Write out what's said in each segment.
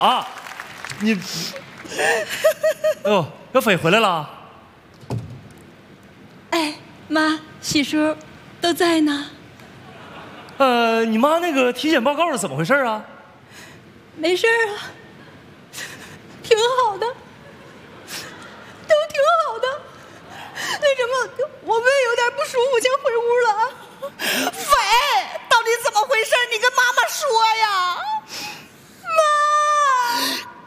啊，你，哎呦，小飞回来了。 哎，妈，喜叔都在呢。 你妈那个体检报告是怎么回事啊？ 没事啊，挺好的，都挺好的。为什么我胃有点不舒服，先回屋了啊？ 飞，到底怎么回事？你跟妈妈说呀！妈，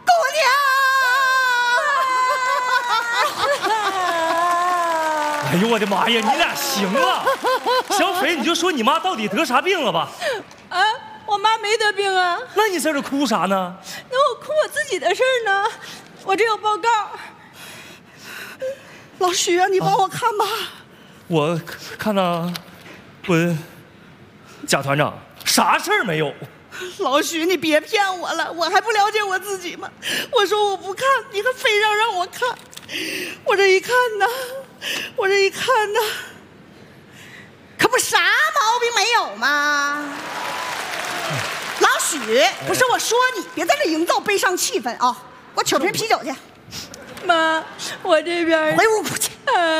姑娘！ 哎呦我的妈呀，你俩行了！小飞，你就说你妈到底得啥病了吧？ 啊，我妈没得病啊。 那你在这哭啥呢？ 那我哭我自己的事儿呢。我这有报告。 老许啊，你帮我看吧。 我看到，贾团长啥事儿没有。 老许，你别骗我了，我还不了解我自己吗？我说我不看，你还非让我看。我这一看呢，可不啥毛病没有吗？老许，不是我说你，别在这营造悲伤气氛啊！给我取瓶啤酒去。 妈，我这边回屋哭去。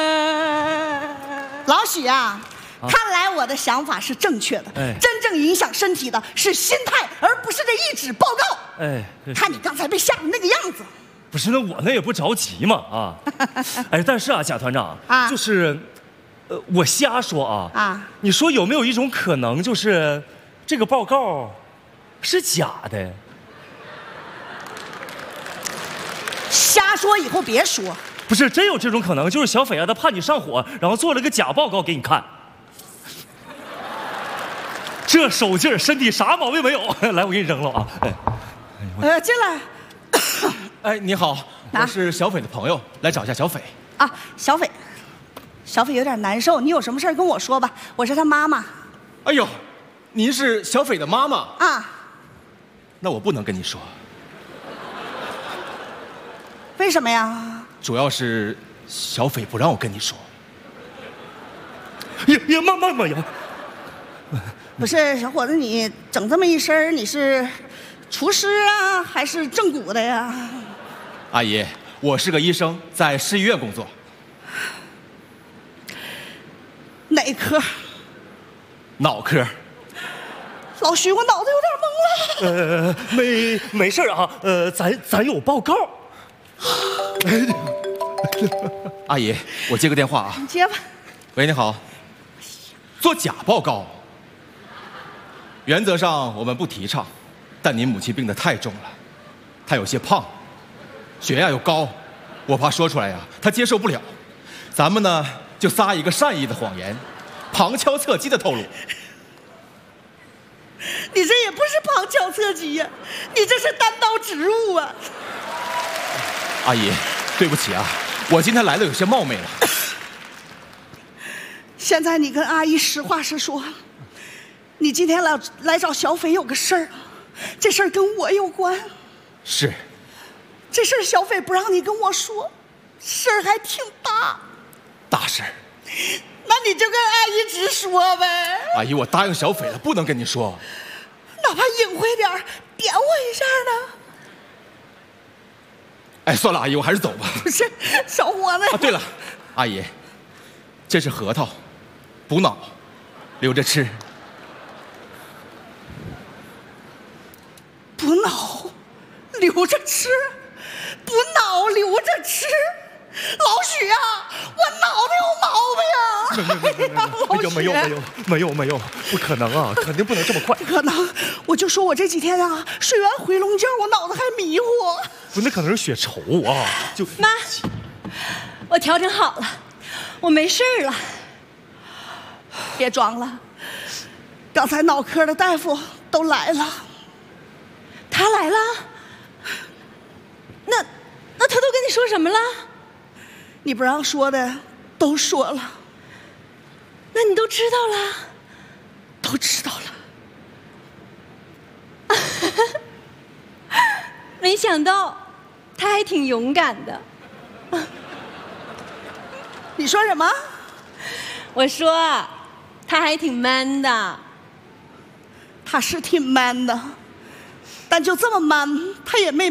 老许啊，看来我的想法是正确的。真正影响身体的是心态，而不是这一纸报告。看你刚才被吓成那个样子。 不是，那我那也不着急嘛啊。但是啊，贾团长啊，就是，我瞎说啊。你说有没有一种可能，就是这个报告是假的？ 瞎说以后别说。 不是，真有这种可能，就是小斐啊，他怕你上火，然后做了个假报告给你看。这手劲儿，身体啥毛病没有？来，我给你扔了啊！ 进来。 哎，你好，我是小斐的朋友，来找一下小斐。 啊，小斐有点难受，你有什么事跟我说吧，我是他妈妈。 哎呦，您是小斐的妈妈啊？ 那我不能跟你说。 为什么呀？ 主要是小斐不让我跟你说。 妈呀！ 不是小伙子，你整这么一身，你是厨师啊，还是正骨的呀？ 阿姨，我是个医生，在市医院工作。 哪科？ 脑科。 老徐，我脑子有点懵了。 没事啊，咱有报告。 阿姨，我接个电话啊。 你接吧。 喂，你好。做假报告，原则上我们不提倡，但您母亲病得太重了，她有些胖，血压又高，我怕说出来呀，她接受不了。咱们呢就撒一个善意的谎言，旁敲侧击的透露。 你这也不是旁敲侧击呀，你这是单刀直入啊！ 阿姨，对不起啊，我今天来的有些冒昧了。 现在你跟阿姨实话实说，你今天来找小斐有个事儿，这事儿跟我有关。 是。 这事儿小斐不让你跟我说，事儿还挺大。 大事儿。 那你就跟阿姨直说呗。 阿姨，我答应小斐了，不能跟你说。 哪怕隐晦点儿，点我一下呢？ 哎，算了，阿姨，我还是走吧。 不是，小伙子。 啊，对了，阿姨，这是核桃，补脑，留着吃。 补脑，留着吃，补脑留着吃。老许啊，我脑袋有毛病啊！ 没有，不可能啊，肯定不能这么快。 不可能，我就说我这几天啊，睡完回笼觉，我脑子还迷糊。 不，那可能是血稠啊。就妈，我调整好了，我没事了。 别装了，刚才脑科的大夫都来了。 他来了？那他都跟你说什么了？ 你不让说的都说了。 那你都知道了？ 都知道了。没想到他还挺勇敢的。 你说什么？ 我说他还挺 man 的。 他是挺 man 的，但就这么 man，他也没